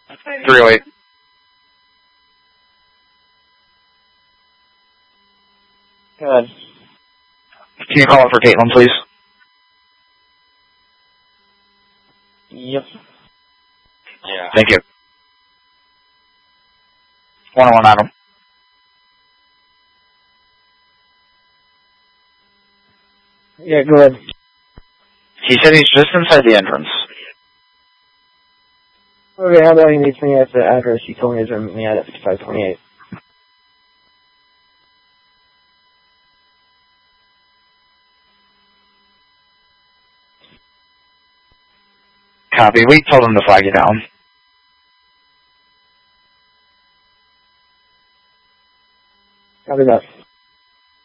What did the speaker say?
308. Good. Can you call it for Caitlin, please? Yep. Yeah. Thank you. 101 Adam. Yeah, go ahead. He said he's just inside the entrance. Okay, how about he meets me at the address you told me to meet me at 5528? Copy. We told him to flag you down. Copy that.